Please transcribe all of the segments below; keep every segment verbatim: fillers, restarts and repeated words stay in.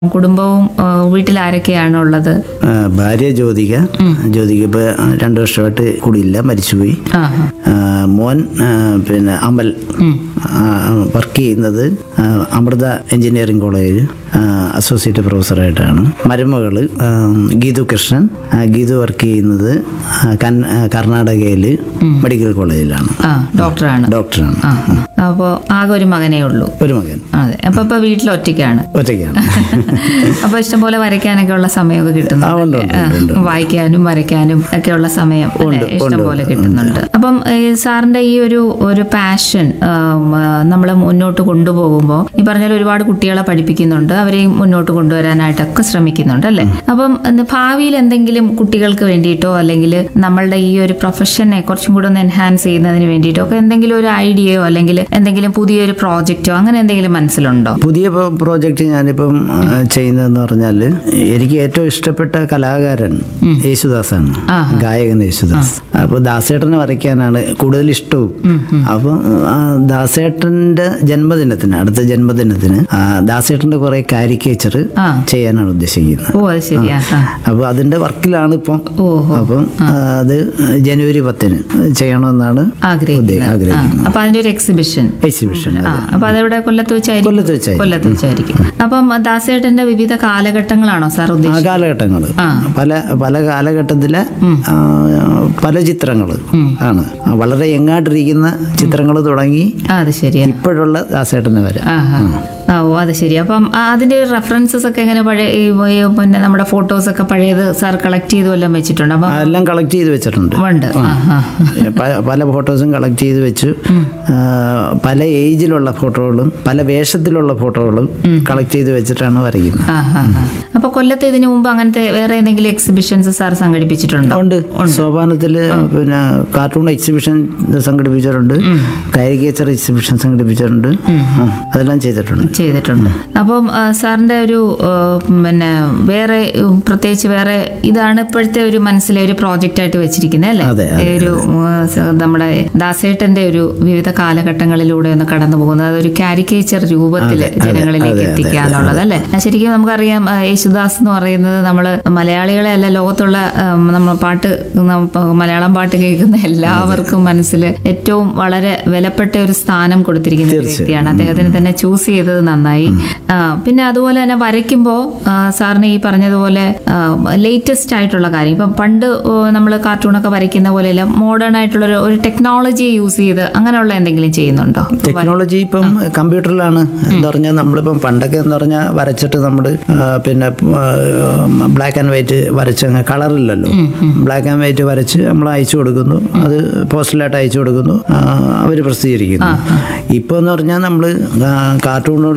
കുടുംബവും ആ, വീട്ടിൽ ആരൊക്കെയാണ് ഉള്ളത്? ആ, ഭാര്യ ജ്യോതിക. ജ്യോതിക ഇപ്പൊ രണ്ടു വർഷമായിട്ട് കൂടിയില്ല, മരിച്ചുപോയി. ആ ആ, മോൻ ആ, പിന്നെ അമൽ വർക്ക് ചെയ്യുന്നത് ആ, അമൃത എഞ്ചിനീയറിംഗ് കോളേജ് അസോസിയേറ്റ് പ്രൊഫസറായിട്ടാണ്. മരുമകള് ആ, ഗീതു കൃഷ്ണൻ. ആ, ഗീതു വർക്ക് ചെയ്യുന്നത് ആ, കൻ- ആ, കർണാടകയിൽ മെഡിക്കൽ കോളേജിലാണ്. ആ ഡോക്ടറാണ്. ഡോക്ടറാണ്. ആ അപ്പോ ആകെ ഒരു മകനേ ഉള്ളൂ. ഒരു മകൻ. അതെ. അപ്പൊ ഇപ്പൊ വീട്ടിൽ ഒറ്റയ്ക്കാണ്. ഒറ്റയ്ക്കാണ്. അപ്പൊ ഇഷ്ടംപോലെ വരയ്ക്കാനൊക്കെ ഉള്ള സമയമൊക്കെ ആ, ഉണ്ട്, കിട്ടുന്നുണ്ട്. ഉണ്ട്, ആ, ഉണ്ട്. വായിക്കാനും വരയ്ക്കാനും ഒക്കെ ഉള്ള സമയം ഉണ്ട്, ഇഷ്ടംപോലെ ഉണ്ട്, കിട്ടുന്നുണ്ട്. അപ്പം ഈ സാറിന്റെ ഈ ഒരു ഒരു പാഷൻ നമ്മൾ മുന്നോട്ട് കൊണ്ടുപോകുമ്പോൾ ഈ പറഞ്ഞാൽ ഒരുപാട് കുട്ടികളെ പഠിപ്പിക്കുന്നുണ്ട്, അവരെയും മുന്നോട്ട് കൊണ്ടുവരാനായിട്ടൊക്കെ ശ്രമിക്കുന്നുണ്ട് അല്ലേ? അപ്പം എന്ത് ഭാവിയിൽ എന്തെങ്കിലും കുട്ടികൾക്ക് വേണ്ടിയിട്ടോ അല്ലെങ്കിൽ നമ്മളുടെ ഈ ഒരു പ്രൊഫഷനെ കുറച്ചും കൂടെ ഒന്ന് എൻഹാൻസ് ചെയ്യുന്നതിന് വേണ്ടിയിട്ടോ ഒക്കെ എന്തെങ്കിലും ഒരു ഐഡിയയോ അല്ലെങ്കിൽ എന്തെങ്കിലും പുതിയൊരു പ്രോജക്റ്റോ അങ്ങനെ എന്തെങ്കിലും മനസ്സിലുണ്ടോ? പുതിയ പ്രോജക്റ്റ് ഞാനിപ്പം ആ, ചെയ്യുന്നതെന്ന് പറഞ്ഞാൽ എനിക്ക് ഏറ്റവും ഇഷ്ടപ്പെട്ട കലാകാരൻ യേശുദാസാണ്, ഗായകൻ യേശുദാസ്. അപ്പോൾ ദാസേട്ടനെ വരയ്ക്കാനാണ് കൂടുതൽ ഇഷ്ടവും. അപ്പം ആ, ദാസേട്ടന്റെ ജന്മദിനത്തിന് അടുത്ത ജന്മദിനത്തിന് ആ, ദാസേട്ടന്റെ കുറെ കാരിക്കേച്ചർ ആ. ചെയ്യാനാണ് ഉദ്ദേശിക്കുന്നത്. ഓ അത് ശരിയാ. ആ. അപ്പോൾ അതിന്റെ വർക്കിലാണ് ഇപ്പം. ഓഹോ. അപ്പം ആ, അത് ജനുവരി പത്തിന് ചെയ്യണമെന്നാണ് ആഗ്രഹിക്കുന്നത്. ആ, ആഗ്രഹിക്കുന്നത്. അപ്പൊ അതിന്റെ ഒരു എക്സിബിഷൻ. എക്സിബിഷൻ. ആ അപ്പൊ അതെവിടെ? കൊല്ലത്ത് വെച്ചായിരിക്കും. കൊല്ലത്ത് വെച്ചായിരിക്കും. കൊല്ലത്ത് വെച്ചായിരിക്കും. അപ്പം ദാസേട്ടന്റെ വിവിധ കാലഘട്ടങ്ങളാണോ സാർ ആ ഉദ്ദേശിച്ചത്? കാലഘട്ടങ്ങൾ പല പല കാലഘട്ടത്തിലെ ആ, പല ചിത്രങ്ങൾ ആണ്. വളരെ എങ്ങാട്ടിരിക്കുന്ന ചിത്രങ്ങൾ തുടങ്ങി ആ, അത് ശരിയാ. ഇപ്പോഴുള്ള ദാസേട്ടന് വരെ. ആ ആ. ആ ഓ അത് ശരി. അപ്പം ആ, അതിന്റെ റെഫറൻസസ് ഒക്കെ എങ്ങനെ പഴയ ഈ, ഈ, പിന്നെ നമ്മുടെ ഫോട്ടോസ് ഒക്കെ പഴയത് സാർ കളക്ട് ചെയ്ത് വല്ലതും വെച്ചിട്ടുണ്ട്? അപ്പം എല്ലാം കളക്ട് ചെയ്ത് വെച്ചിട്ടുണ്ട്. ഉണ്ട്. ആ ആ. പ- പല ഫോട്ടോസും കളക്ട് ചെയ്ത് വെച്ചു. ആ, പല ഏജിലുള്ള ഫോട്ടോകളും പല വേഷത്തിലുള്ള ഫോട്ടോകളും കളക്ട് ചെയ്ത് വെച്ചിട്ടാണ് വരയ്ക്കുന്നത്. ആ ആ ആ. അപ്പൊ കൊല്ലത്ത് ഇതിനു മുമ്പ് അങ്ങനത്തെ വേറെ ഏതെങ്കിലും എക്സിബിഷൻസ് സാർ സംഘടിപ്പിച്ചിട്ടുണ്ടോ? ഉണ്ട്. സോപാനത്തില് പിന്നെ കാർട്ടൂൺ എക്സിബിഷൻ സംഘടിപ്പിച്ചിട്ടുണ്ട്, കാരിക്കേച്ചർ എക്സിബിഷൻ സംഘടിപ്പിച്ചിട്ടുണ്ട്. ആ, അതെല്ലാം ചെയ്തിട്ടുണ്ട്. ചെയ്തിട്ടുണ്ട്. അപ്പം ആ, സാറിന്റെ ഒരു ആ, പിന്നെ വേറെ ഉം, പ്രത്യേകിച്ച് വേറെ ഇതാണ് ഇപ്പോഴത്തെ ഒരു മനസ്സിലെ ഒരു പ്രോജക്റ്റ് ആയിട്ട് വെച്ചിരിക്കുന്നത് അല്ലേ? അതെ, അതെ, ഈ ഒരു ആ, സ- നമ്മുടെ ദാസേട്ടന്റെ ഒരു വിവിധ കാലഘട്ടങ്ങളിലൂടെ ഒന്ന് കടന്നു പോകുന്നത് അതൊരു കാരിക്കേച്ചർ രൂപത്തിൽ അതെ, അതെ, ജനങ്ങളിലേക്ക് അതെ, അതെ, എത്തിക്കുക എന്നുള്ളത് അല്ലേ? ശരിക്കും നമുക്കറിയാം ആ, യേശുദാസ് എന്ന് പറയുന്നത് നമ്മള് മലയാളികളെ അല്ല ലോകത്തുള്ള ആ, നമ്മൾ പാട്ട് നം- മലയാളം പാട്ട് കേൾക്കുന്ന എല്ലാവർക്കും മനസ്സിൽ ഏറ്റവും വളരെ വിലപ്പെട്ട ഒരു സ്ഥാനം കൊടുത്തിരിക്കുന്ന ഒരു വ്യക്തിയാണ്. അദ്ദേഹത്തിന് തന്നെ ചൂസ് ചെയ്തത് നന്നായി. ആ, പിന്നെ അതുപോലെ തന്നെ വരയ്ക്കുമ്പോൾ സാറിന് ഈ പറഞ്ഞതുപോലെ ലേറ്റസ്റ്റ് ആയിട്ടുള്ള കാര്യം ഇപ്പം പണ്ട് നമ്മൾ കാർട്ടൂണൊക്കെ വരയ്ക്കുന്ന പോലെയല്ല, മോഡേൺ ആയിട്ടുള്ള ഒരു- ഒരു ടെക്നോളജി യൂസ് ചെയ്ത് അങ്ങനെയുള്ള എന്തെങ്കിലും ചെയ്യുന്നുണ്ടോ? ടെക്നോളജി ഇപ്പം കമ്പ്യൂട്ടറിലാണ്. എന്താ പറഞ്ഞാൽ നമ്മളിപ്പം പണ്ടൊക്കെ എന്ന് പറഞ്ഞാൽ വരച്ചിട്ട് നമ്മൾ പിന്നെ ബ്ലാക്ക് ആൻഡ് വൈറ്റ് വരച്ച് അങ്ങ് കളറില്ലല്ലോ, ബ്ലാക്ക് ആൻഡ് വൈറ്റ് വരച്ച് നമ്മൾ അയച്ചു കൊടുക്കുന്നു, അത് പോസ്റ്റലായിട്ട് അയച്ചു കൊടുക്കുന്നു, അവർ പ്രസിദ്ധീകരിക്കുന്നു. ഇപ്പോൾ എന്ന് പറഞ്ഞാൽ നമ്മൾ കാർട്ടൂണുകൾ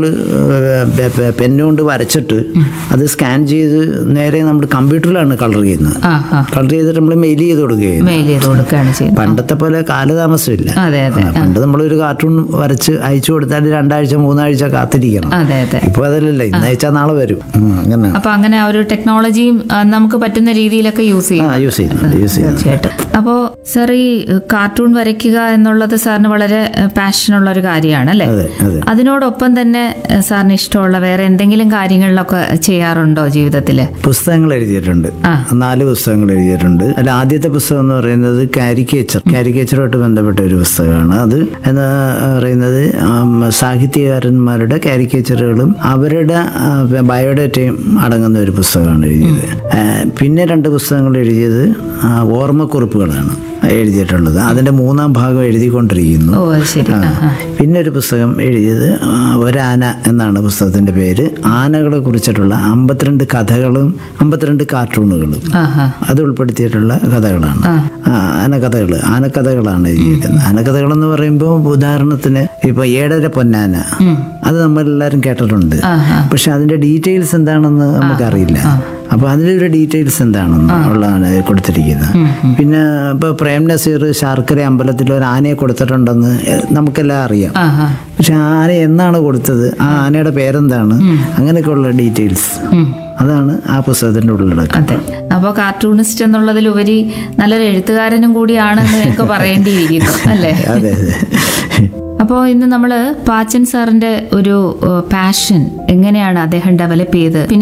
പെന്നുകൊണ്ട് വരച്ചിട്ട് അത് സ്കാൻ ചെയ്ത് നേരെ നമ്മൾ കമ്പ്യൂട്ടറിലാണ് കളർ ചെയ്യുന്നത്. ആ ആ. കളർ ചെയ്തിട്ട് നമ്മൾ മെയിൽ ചെയ്ത് കൊടുക്കുകയാണ്. മെയിൽ ചെയ്ത് കൊടുക്കുകയാണ് ചെയ്യുന്നത്. പണ്ടത്തെ പോലെ കാലതാമസമില്ല. അതെ അതെ ആ, പണ്ട് നമ്മളൊരു കാർട്ടൂൺ വരച്ച് അയച്ചു കൊടുത്താൽ രണ്ടാഴ്ച മൂന്നാഴ്ച കാത്തിരിക്കണം. അതെ അതെ. ഇപ്പൊ അതല്ലല്ലോ, ഇന്ന് അയച്ചാൽ നാളെ വരും. ഉം, അങ്ങനെ അപ്പൊ അങ്ങനെ ആ ഒരു ടെക്നോളജിയും ആ, നമുക്ക് പറ്റുന്ന രീതിയിലൊക്കെ യൂസ് ചെയ്യും. ആ യൂസ് ചെയ്യുന്നുണ്ട് യൂസ് ചെയ്യുന്നുണ്ട് തീർച്ചയായിട്ടും. അപ്പോൾ സാർ ഈ കാർട്ടൂൺ വരയ്ക്കുക എന്നുള്ളത് സാറിന് വളരെ പാഷനുള്ള ഒരു കാര്യമാണ് അല്ലേ? അതെ അതെ. അതിനോടൊപ്പം തന്നെ ഏഹ്, സാറിന് ഇഷ്ടമുള്ള വേറെ എന്തെങ്കിലും കാര്യങ്ങളിലൊക്കെ ചെയ്യാറുണ്ടോ ജീവിതത്തില്? പുസ്തകങ്ങൾ എഴുതിയിട്ടുണ്ട്. ആ. നാല് പുസ്തകങ്ങൾ എഴുതിയിട്ടുണ്ട്. അതിൽ ആദ്യത്തെ പുസ്തകം എന്ന് പറയുന്നത് കാരിക്കേച്ചർ കാരിക്കേച്ചറുമായിട്ട് ബന്ധപ്പെട്ട ഒരു പുസ്തകമാണ്. അത് എന്ന് പറയുന്നത് ആം, സാഹിത്യകാരന്മാരുടെ കാരിക്കേച്ചറുകളും അവരുടെ ആ, ബയോഡേറ്റയും അടങ്ങുന്ന ഒരു പുസ്തകമാണ് എഴുതിയത്. ആ, പിന്നെ രണ്ട് പുസ്തകങ്ങൾ എഴുതിയത് ആ, ഓർമ്മക്കുറിപ്പുകളാണ് എഴുതിയിട്ടുള്ളത്. അതിന്റെ മൂന്നാം ഭാഗം എഴുതിക്കൊണ്ടിരിക്കുന്നു. ഓ അത് ശരി. ആ. ആ, ആ. പിന്നെ ഒരു പുസ്തകം എഴുതിയത് ആ, ഒരാന എന്നാണ് പുസ്തകത്തിന്റെ പേര്. ആനകളെ കുറിച്ചിട്ടുള്ള അമ്പത്തിരണ്ട് കഥകളും അമ്പത്തിരണ്ട് കാർട്ടൂണുകളും ആ, ആ. അത് ഉൾപ്പെടുത്തിയിട്ടുള്ള കഥകളാണ്. ആ, ആനക്കഥകൾ ആനക്കഥകളാണ് എഴുതിയിരിക്കുന്നത്. ആനക്കഥകൾ എന്ന് പറയുമ്പോൾ ഉദാഹരണത്തിന് ഇപ്പൊ ഏഴര പൊന്നാന, അത് നമ്മളെല്ലാവരും കേട്ടിട്ടുണ്ട്. ആ, ആ. പക്ഷെ അതിന്റെ ഡീറ്റെയിൽസ് എന്താണെന്ന് നമുക്കറിയില്ല. അപ്പൊ അതിലൊരു ഡീറ്റെയിൽസ് എന്താണെന്ന് ഉള്ളതാണ് കൊടുത്തിരിക്കുന്നത്. പിന്നെ ഇപ്പൊ പ്രേം നസീർ ശാർക്കര അമ്പലത്തിൽ ഒരു ആനയെ കൊടുത്തിട്ടുണ്ടെന്ന് നമുക്കെല്ലാം അറിയാം. ആ, ആ. പക്ഷെ ആ ആന എന്നാണ് കൊടുത്തത്, ആ ആനയുടെ പേരെന്താണ്, അങ്ങനെയൊക്കെയുള്ള ഡീറ്റെയിൽസ് അതാണ് ആ പുസ്തകത്തിന്റെ ഉള്ളടക്കം. അതെ. അപ്പോൾ കാർട്ടൂണിസ്റ്റ് എന്നുള്ളതിലുപരി നല്ലൊരു എഴുത്തുകാരനും കൂടിയാണെന്ന് എനിക്ക് പറയേണ്ടിയിരിക്കുന്നു അല്ലേ? അതെ അതെ. അപ്പോൾ ഇന്ന് നമ്മൾ പാച്ചൻ സാറിന്റെ ഒരു പാഷൻ എങ്ങനെയാണ് അദ്ദേഹം ഡെവലപ്പ് ചെയ്ത് പിന്നെ